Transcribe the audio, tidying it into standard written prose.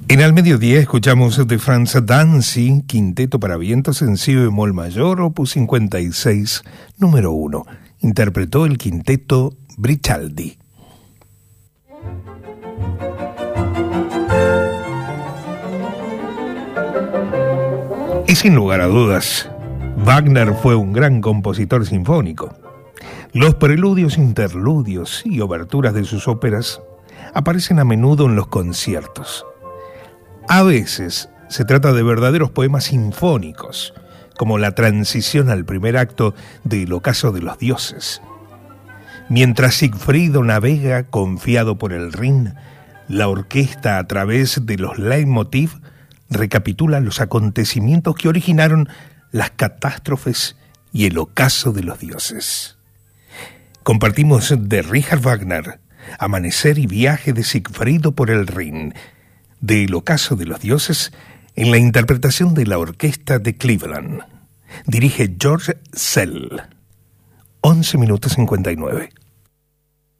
En Al Mediodía escuchamos de Franz Danzig, Quinteto para vientos en si bemol mayor, opus 56, número 1. Interpretó el quinteto Bricaldi. Y sin lugar a dudas, Wagner fue un gran compositor sinfónico. Los preludios, interludios y oberturas de sus óperas aparecen a menudo en los conciertos. A veces se trata de verdaderos poemas sinfónicos, como la transición al primer acto del Ocaso de los Dioses. Mientras Sigfrido navega confiado por el Rin, la orquesta, a través de los leitmotiv, recapitula los acontecimientos que originaron las catástrofes y el Ocaso de los Dioses. Compartimos de Richard Wagner, Amanecer y viaje de Sigfrido por el Rin, del Ocaso de los Dioses, en la interpretación de la orquesta de Cleveland. Dirige George Szell. 11:59.